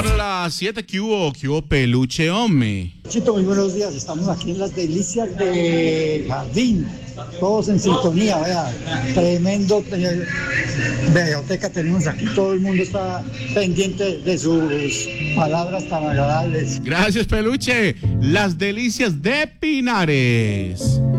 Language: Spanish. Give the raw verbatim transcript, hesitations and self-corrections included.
para las siete, ¿qué hubo? ¿Qué hubo, Peluche, hombre? Chito, muy buenos días. Estamos aquí en las delicias de Jardín. Todos en sintonía, vea. Tremendo eh, biblioteca tenemos aquí. Todo el mundo está pendiente de sus palabras tan agradables. Gracias, Peluche. Las delicias de Pinares.